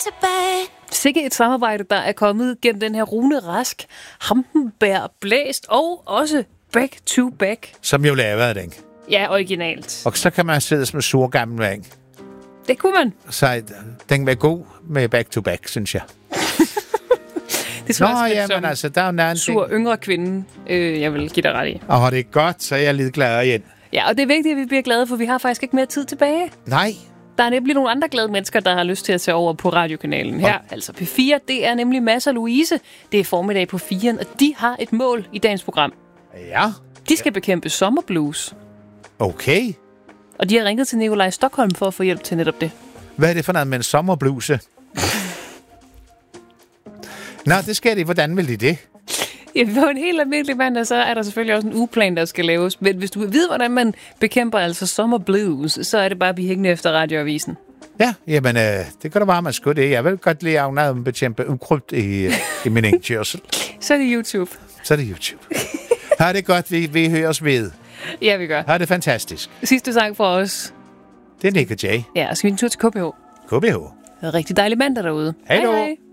tilbage. Sikke et samarbejde, der er kommet gennem den her Rune Rask, Hampenberg Blæst og også Back to Back. Som jo lavede den. Ja, originalt. Og så kan man sidde som sur gammel mand. Det kunne man. Så den var god med Back to Back, synes jeg. Det Nå, jamen altså, der er jo nærmest sur yngre kvinde, jeg vil give dig ret i. Og det er godt, så er jeg lidt gladere igen. Ja, og det er vigtigt, at vi bliver glade, for vi har faktisk ikke mere tid tilbage. Nej. Der er nemlig nogle andre glade mennesker, der har lyst til at tage over på radiokanalen her. Altså P4, det er nemlig Mads og Louise. Det er formiddag på 4'eren, og de har et mål i dagens program. Ja. De skal bekæmpe sommerblues. Okay. Og de har ringet til Nikolaj Stockholm for at få hjælp til netop det. Hvad er det for noget med en sommerbluse? Nå, det skal de. Hvordan vil de det? Ja, vi var en helt almindelig mand, og så er der selvfølgelig også en ugeplan, der skal laves. Men hvis du vil vide, hvordan man bekæmper altså sommerblues, så er det bare at blive hængende efter radioavisen. Ja, jamen, det kan da være, man skulle det. Jeg vil godt lide at bekæmpe ukrudt i min indkørsel. Så er det YouTube. Så er det YouTube. Ha' det godt, vi høres ved. Ja, vi gør. Ha' det fantastisk. Sidste sang for os. Det er Nick og Jay. Ja, og skal vi en tur til KBH. KBH. Rigtig dejlig mandag derude. Hej då. Hej.